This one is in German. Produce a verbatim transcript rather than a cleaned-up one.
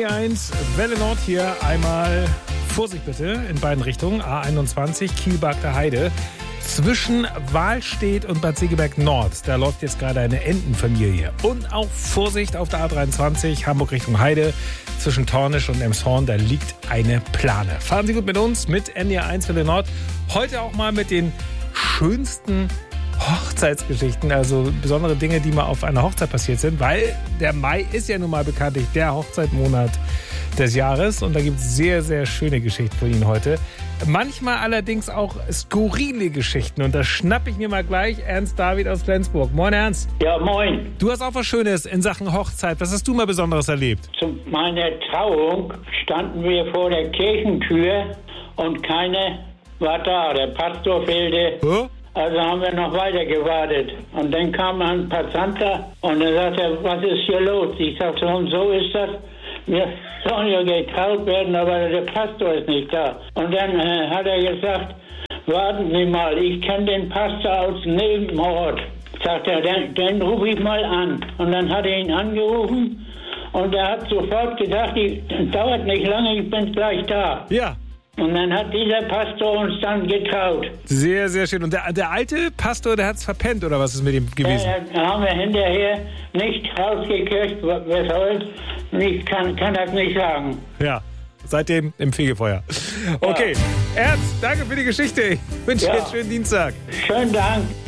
E eins, Welle Nord hier. Einmal Vorsicht bitte in beiden Richtungen. A einundzwanzig, Kiel-Bagder Heide. Zwischen Wahlstedt und Bad Segeberg Nord. Da läuft jetzt gerade eine Entenfamilie. Und auch Vorsicht auf der A dreiundzwanzig, Hamburg Richtung Heide. Zwischen Tornisch und Emshorn, da liegt eine Plane. Fahren Sie gut mit uns, mit N E eins Welle Nord. Heute auch mal mit den schönsten Hochzeitsgeschichten, also besondere Dinge, die mal auf einer Hochzeit passiert sind, weil der Mai ist ja nun mal bekanntlich der Hochzeitmonat des Jahres und da gibt es sehr, sehr schöne Geschichten von Ihnen heute. Manchmal allerdings auch skurrile Geschichten und das schnapp ich mir mal gleich. Ernst David aus Flensburg. Moin Ernst. Ja, moin. Du hast auch was Schönes in Sachen Hochzeit. Was hast du mal Besonderes erlebt? Zu meiner Trauung standen wir vor der Kirchentür und keiner war da. Der Pastor fehlte. Oh? Also haben wir noch weiter gewartet. Und dann kam ein Passanter und dann sagte er, was ist hier los? Ich sagte, und so ist das. Wir sollen ja getraut werden, aber der Pastor ist nicht da. Und dann äh, hat er gesagt, warten Sie mal, ich kenne den Pastor aus Nebenort. Sagt er, dann, dann rufe ich mal an. Und dann hat er ihn angerufen und er hat sofort gesagt, ich, dauert nicht lange, ich bin gleich da. Ja. Und dann hat dieser Pastor uns dann getraut. Sehr, sehr schön. Und der, der alte Pastor, der hat es verpennt, oder was ist mit ihm gewesen? Ja, da haben wir hinterher nicht rausgekriegt, weshalb. Ich kann, kann das nicht sagen. Ja, seitdem im Fegefeuer. Okay, ja. Ernst, danke für die Geschichte. Ich wünsche dir ja. einen schönen Dienstag. Schönen Dank.